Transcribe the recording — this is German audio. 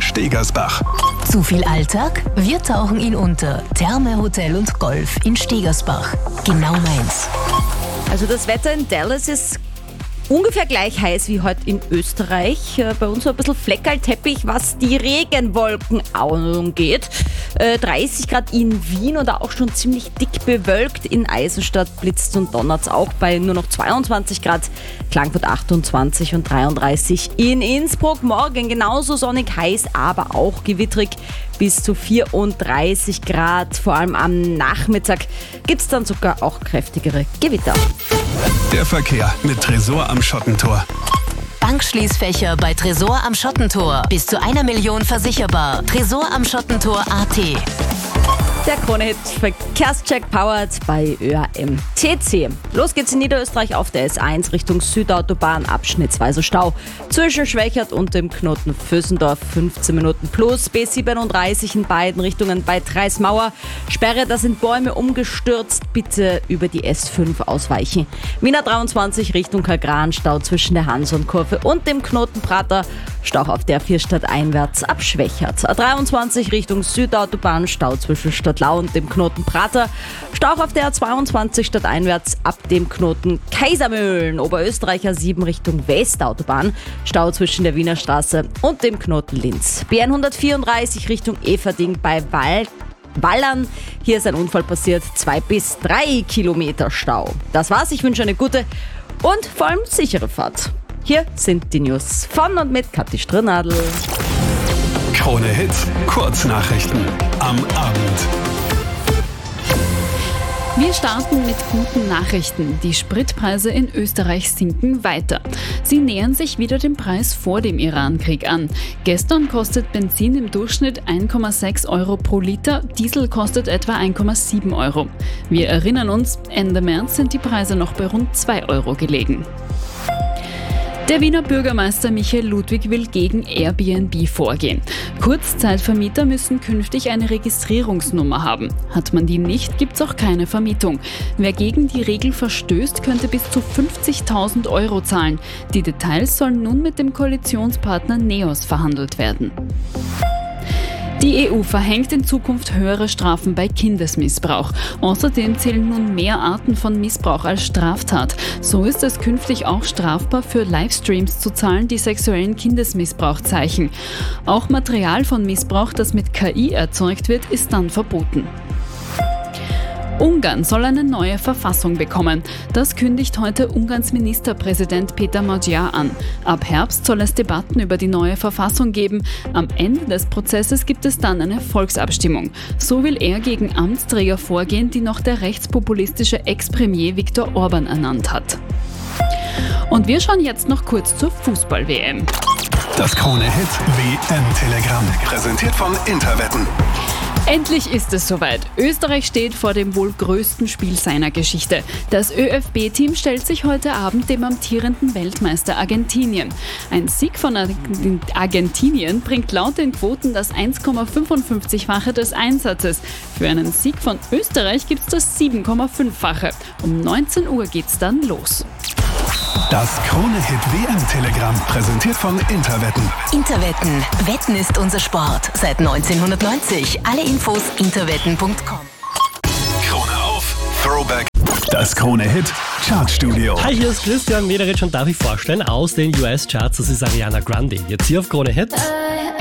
Stegersbach. Zu viel Alltag? Wir tauchen ihn unter. Therme, Hotel und Golf in Stegersbach. Genau meins. Also das Wetter in Dallas ist ungefähr gleich heiß wie heute in Österreich. Bei uns so ein bisschen Fleckerlteppich, was die Regenwolken angeht. 30 Grad in Wien und auch schon ziemlich dick bewölkt. In Eisenstadt blitzt und donnert auch bei nur noch 22 Grad. Klagenfurt 28 und 33 in Innsbruck. Morgen genauso sonnig heiß, aber auch gewittrig bis zu 34 Grad. Vor allem am Nachmittag gibt es dann sogar auch kräftigere Gewitter. Der Verkehr mit Tresor am Schottentor. Bankschließfächer bei Tresor am Schottentor. Bis zu 1 Million versicherbar. Tresor am Schottentor.at. Der Krone-Hit Verkehrscheck powered bei ÖAM-TC. Los geht's in Niederösterreich auf der S1 Richtung Südautobahn, abschnittsweise Stau. Zwischen Schwächert und dem Knoten Vösendorf 15 Minuten plus. B37 in beiden Richtungen bei Treismauer. Sperre, da sind Bäume umgestürzt. Bitte über die S5 ausweichen. Wiener 23 Richtung Kagran, Stau zwischen der Hanson-Kurve und dem Knoten Prater. Stau auf der 4 stadteinwärts ab Schwächert. A23 Richtung Südautobahn, Stau zwischen Stadtlau und dem Knoten Prater. Stau auf der A22 stadteinwärts ab dem Knoten Kaisermühlen. Oberösterreicher 7 Richtung Westautobahn. Stau zwischen der Wiener Straße und dem Knoten Linz. BN134 Richtung Everding bei Wallern. Hier ist ein Unfall passiert. 2 bis 3 Kilometer Stau. Das war's. Ich wünsche eine gute und vor allem sichere Fahrt. Hier sind die News von und mit Kathi Strnadl. Krone-Hit, Kurznachrichten am Abend. Wir starten mit guten Nachrichten. Die Spritpreise in Österreich sinken weiter. Sie nähern sich wieder dem Preis vor dem Irankrieg an. Gestern kostet Benzin im Durchschnitt 1,6 Euro pro Liter, Diesel kostet etwa 1,7 Euro. Wir erinnern uns, Ende März sind die Preise noch bei rund 2 Euro gelegen. Der Wiener Bürgermeister Michael Ludwig will gegen Airbnb vorgehen. Kurzzeitvermieter müssen künftig eine Registrierungsnummer haben. Hat man die nicht, gibt's auch keine Vermietung. Wer gegen die Regel verstößt, könnte bis zu 50.000 Euro zahlen. Die Details sollen nun mit dem Koalitionspartner NEOS verhandelt werden. Die EU verhängt in Zukunft höhere Strafen bei Kindesmissbrauch. Außerdem zählen nun mehr Arten von Missbrauch als Straftat. So ist es künftig auch strafbar, für Livestreams zu zahlen, die sexuellen Kindesmissbrauch zeigen. Auch Material von Missbrauch, das mit KI erzeugt wird, ist dann verboten. Ungarn soll eine neue Verfassung bekommen. Das kündigt heute Ungarns Ministerpräsident Peter Magyar an. Ab Herbst soll es Debatten über die neue Verfassung geben. Am Ende des Prozesses gibt es dann eine Volksabstimmung. So will er gegen Amtsträger vorgehen, die noch der rechtspopulistische Ex-Premier Viktor Orban ernannt hat. Und wir schauen jetzt noch kurz zur Fußball-WM. Das Krone-Hit WM-Telegramm, präsentiert von Interwetten. Endlich ist es soweit. Österreich steht vor dem wohl größten Spiel seiner Geschichte. Das ÖFB-Team stellt sich heute Abend dem amtierenden Weltmeister Argentinien. Ein Sieg von Argentinien bringt laut den Quoten das 1,55-fache des Einsatzes. Für einen Sieg von Österreich gibt's das 7,5-fache. Um 19 Uhr geht's dann los. Das Krone-Hit WM-Telegramm, präsentiert von Interwetten. Interwetten. Wetten ist unser Sport. Seit 1990. Alle Infos interwetten.com. Krone auf, Throwback. Das Krone-Hit Chartstudio. Hi, hier ist Christian Mederich und darf ich vorstellen aus den US-Charts, das ist Ariana Grande. Jetzt hier auf Krone Hit.